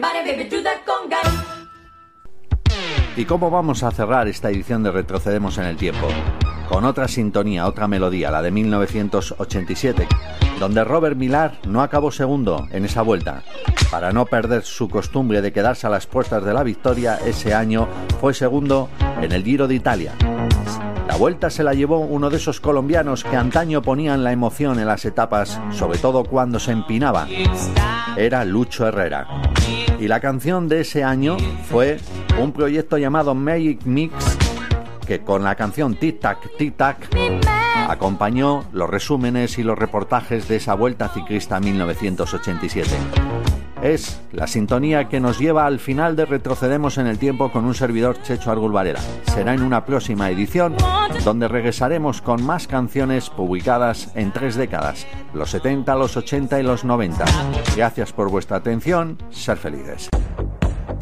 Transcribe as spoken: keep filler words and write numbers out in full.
¿Y cómo vamos a cerrar esta edición de Retrocedemos en el Tiempo? Con otra sintonía, otra melodía, la de mil novecientos ochenta y siete, donde Robert Millar no acabó segundo en esa vuelta. Para no perder su costumbre de quedarse a las puertas de la victoria, ese año fue segundo en el Giro de Italia. La vuelta se la llevó uno de esos colombianos que antaño ponían la emoción en las etapas, sobre todo cuando se empinaba. Era Lucho Herrera. Y la canción de ese año fue un proyecto llamado Magic Mix, que con la canción Tic Tac, Tic Tac acompañó los resúmenes y los reportajes de esa Vuelta Ciclista mil novecientos ochenta y siete. Es la sintonía que nos lleva al final de Retrocedemos en el Tiempo con un servidor, Checho Argul Varela. Será en una próxima edición donde regresaremos con más canciones publicadas en tres décadas, los setenta, los ochenta y los noventa. Gracias por vuestra atención, ser felices.